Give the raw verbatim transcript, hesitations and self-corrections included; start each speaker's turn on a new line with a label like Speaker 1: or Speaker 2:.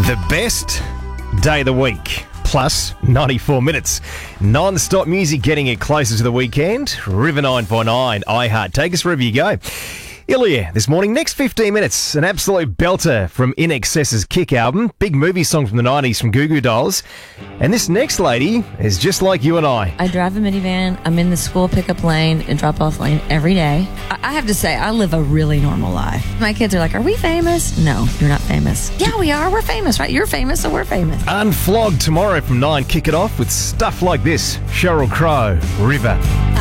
Speaker 1: The best day of the week, plus ninety-four minutes. Non-stop music getting it closer to the weekend. River nine four nine, iHeart. Take us wherever you go. Ilya, this morning, next fifteen minutes, an absolute belter from In Excess's Kick album, big movie song from the nineties from Goo Goo Dolls. And this next lady is just like you and I.
Speaker 2: I drive a minivan. I'm in the school pickup lane and drop-off lane every day. I, I have to say, I live a really normal life. My kids are like, are we famous? No, you're not famous. Yeah, we are. We're famous, right? You're famous, so we're famous.
Speaker 1: Unflogged tomorrow from nine. Kick it off with stuff like this. Sheryl Crow, River.